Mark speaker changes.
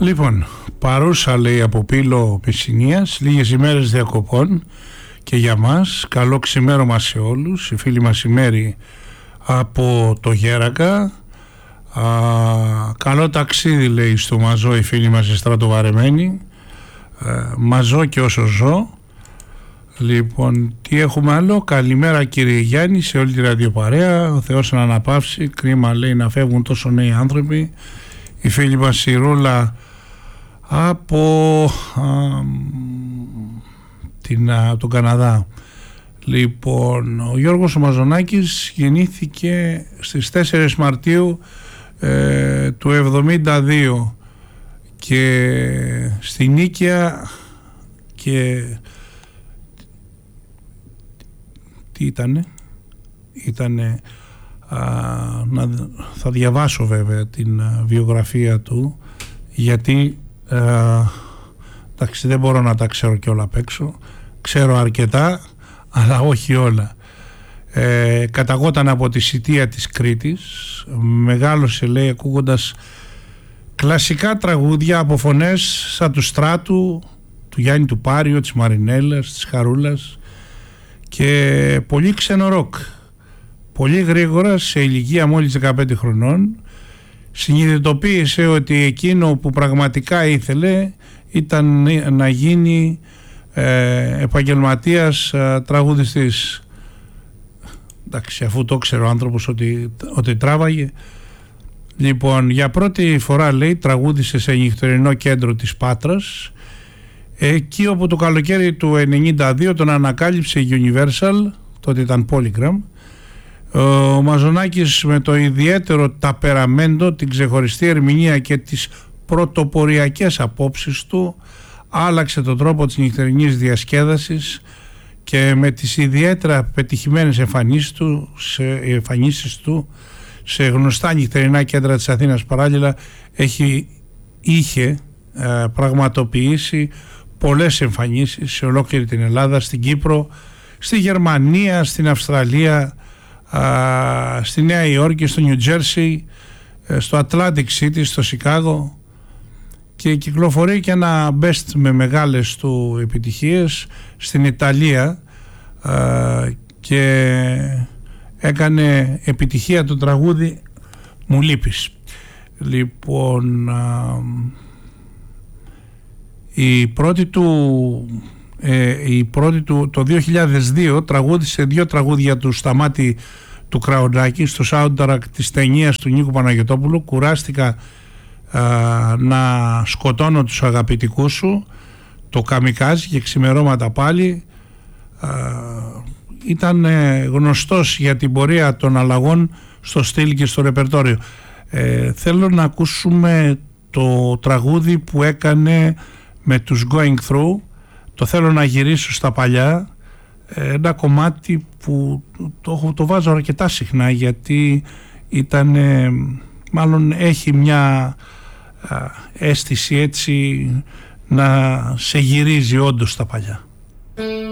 Speaker 1: Λοιπόν, παρούσα λέει από Πύλο Πισσηνίας, λίγες ημέρες διακοπών και για μας. Καλό ξημέρωμα σε όλους. Η φίλη μας η Μέρη από το Γέρακα. Καλό ταξίδι λέει στο Μαζό η φίλη μας η στρατοβαρεμένη. Μαζό και όσο ζω. Λοιπόν, τι έχουμε άλλο? Καλημέρα κύριε Γιάννη σε όλη τη ραδιοπαρέα. Ο Θεός να αναπαύσει. Κρίμα λέει να φεύγουν τόσο νέοι άνθρωποι. Η φίλη μας η Ρούλα από τον Καναδά. Λοιπόν, ο Γιώργος ο Μαζονάκης γεννήθηκε στις 4 Μαρτίου του 72 και στη Νίκαια και τι ήτανε θα διαβάσω βέβαια την βιογραφία του γιατί εντάξει δεν μπορώ να τα ξέρω και όλα απ' έξω, ξέρω αρκετά αλλά όχι όλα. Καταγόταν από τη Σιτία της Κρήτης, μεγάλωσε λέει ακούγοντας κλασικά τραγούδια από φωνές σαν του Στράτου, του Γιάννη του Πάριο, της Μαρινέλας, της Χαρούλας και πολύ ξένο ροκ. Πολύ γρήγορα σε ηλικία μόλις 15 χρονών συνειδητοποίησε ότι εκείνο που πραγματικά ήθελε ήταν να γίνει επαγγελματίας τραγουδιστής. Εντάξει, αφού το ξέρει ο άνθρωπος ότι τράβαγε. Λοιπόν, για πρώτη φορά λέει τραγούδισε σε νυχτερινό κέντρο της Πάτρας, εκεί όπου το καλοκαίρι του 92 τον ανακάλυψε η Universal, τότε ήταν Polygram. Ο Μαζονάκης με το ιδιαίτερο ταπεραμέντο, την ξεχωριστή ερμηνεία και τις πρωτοποριακές απόψεις του άλλαξε τον τρόπο της νυχτερινής διασκέδασης και με τις ιδιαίτερα πετυχημένες εμφανίσεις του σε γνωστά νυχτερινά κέντρα της Αθήνας παράλληλα είχε πραγματοποιήσει πολλές εμφανίσεις σε ολόκληρη την Ελλάδα, στην Κύπρο, στη Γερμανία, στην Αυστραλία, στη Νέα Υόρκη, στο Νιου Τζέρσι, στο Atlantic City, στο Σικάγο και κυκλοφορεί και ένα best με μεγάλες του επιτυχίες στην Ιταλία και έκανε επιτυχία το τραγούδι «Μου λείπεις». Λοιπόν, η πρώτη του το 2002 τραγούδισε 2 τραγούδια του Σταμάτη του Κραουνάκη στο soundtrack της ταινίας του Νίκου Παναγιωτόπουλου, «Κουράστηκα να σκοτώνω τους αγαπητικούς σου», το «Καμικάζι» και «Ξημερώματα πάλι». Ήταν γνωστός για την πορεία των αλλαγών στο στυλ και στο ρεπερτόριο. Θέλω να ακούσουμε το τραγούδι που έκανε με τους Going Through, το θέλω να γυρίσω στα παλιά, ένα κομμάτι που το βάζω αρκετά συχνά γιατί ήταν, μάλλον έχει μια αίσθηση έτσι να σε γυρίζει όντως στα παλιά.